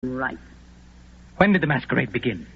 Right. When did the masquerade begin?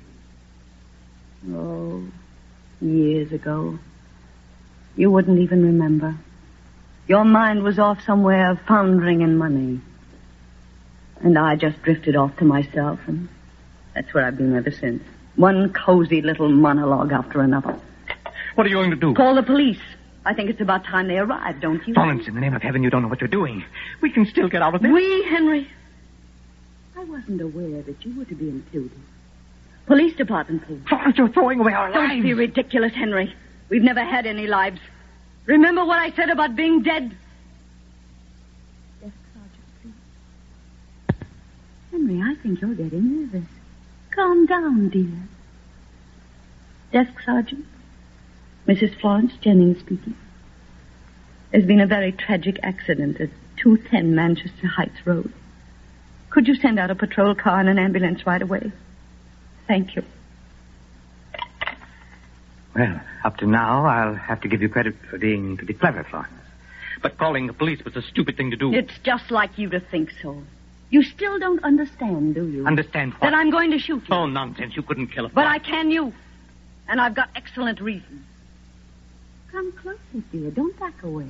Oh, years ago. You wouldn't even remember. Your mind was off somewhere foundering in money. And I just drifted off to myself, and that's where I've been ever since. One cozy little monologue after another. What are you going to do? Call the police. I think it's about time they arrived, don't you? Florence, in the name of heaven, you don't know what you're doing. We can still get out of this. We, Henry? I wasn't aware that you were to be included. Police department, please. Florence, you're throwing away our lives. Don't be ridiculous, Henry. We've never had any lives. Remember what I said about being dead? Desk Sergeant, please. Henry, I think you're getting nervous. Calm down, dear. Desk Sergeant. Mrs. Florence Jennings speaking. There's been a very tragic accident at 210 Manchester Heights Road. Could you send out a patrol car and an ambulance right away? Thank you. Well, up to now, I'll have to give you credit for being pretty clever, Florence. But calling the police was a stupid thing to do. It's just like you to think so. You still don't understand, do you? Understand what? That I'm going to shoot you. Oh, nonsense. You couldn't kill a But I can you. And I've got excellent reason. Come closer, dear. Don't back away.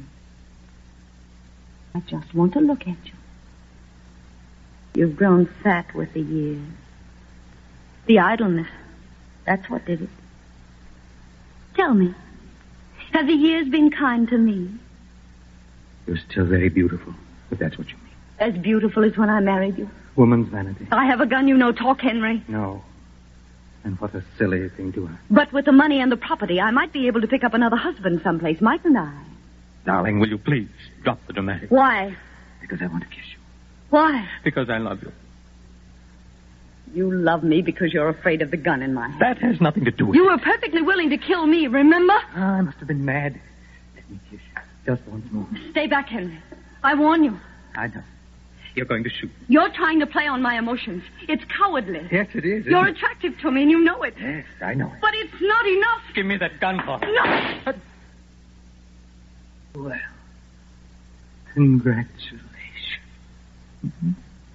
I just want to look at you. You've grown fat with the years. The idleness. That's what did it. Tell me, have the years been kind to me? You're still very beautiful, if that's what you mean. As beautiful as when I married you. Woman's vanity. I have a gun, you know. Talk, Henry. No. And what a silly thing to ask. But with the money and the property, I might be able to pick up another husband someplace, mightn't I? Darling, will you please drop the dramatic? Why? Because I want to kiss you. Why? Because I love you. You love me because you're afraid of the gun in my hand. That has nothing to do with You were perfectly willing to kill me, remember? I must have been mad. Let me kiss you. Just once more. Stay back, Henry. I warn you. I know. You're going to shoot. You're trying to play on my emotions. It's cowardly. Yes, it is. You're attractive to me, and you know it. Yes, I know it. But it's not enough. Give me that gun, Florence. No. Well, congratulations. Mm-hmm.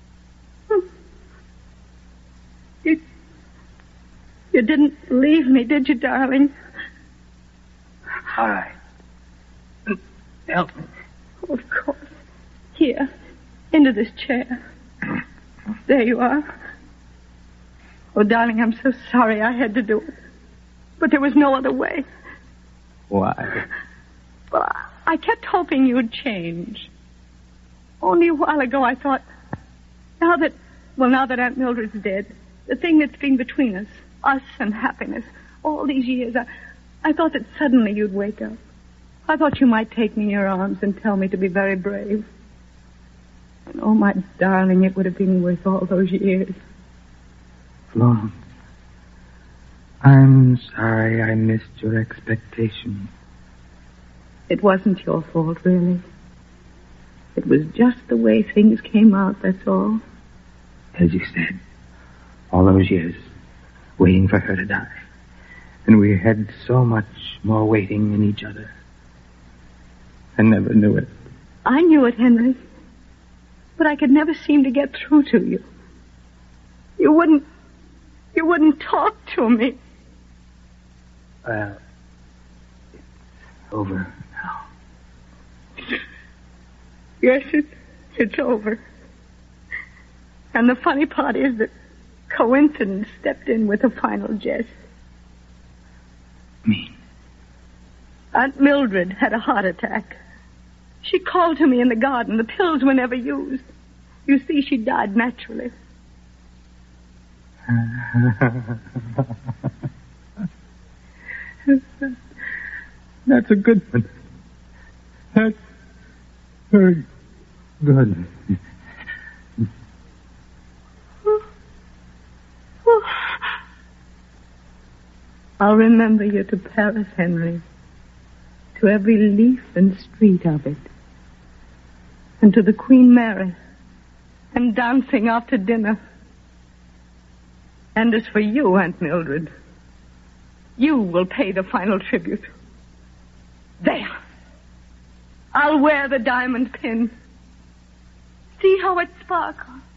You didn't leave me, did you, darling? All right. Help me. Oh, of course. Here, into this chair. There you are. Oh, darling, I'm so sorry I had to do it. But there was no other way. Why? Well, I kept hoping you'd change. Only a while ago I thought, now that Aunt Mildred's dead, the thing that's been between us and happiness, all these years, I thought that suddenly you'd wake up. I thought you might take me in your arms and tell me to be very brave. And oh, my darling, it would have been worth all those years. Florence, I'm sorry I missed your expectations. It wasn't your fault, really. It was just the way things came out, that's all. As you said, all those years, waiting for her to die. And we had so much more waiting in each other. I never knew it. I knew it, Henry. But I could never seem to get through to you. You wouldn't talk to me. Well, it's over now. Yes, it's over. And the funny part is that coincidence stepped in with a final jest. Mean? Aunt Mildred had a heart attack. She called to me in the garden. The pills were never used. You see, she died naturally. That's a good one. That's very good. I'll remember you to Paris, Henry. To every leaf and street of it. And to the Queen Mary. And dancing after dinner. And as for you, Aunt Mildred, you will pay the final tribute. There. I'll wear the diamond pin. See how it sparkles.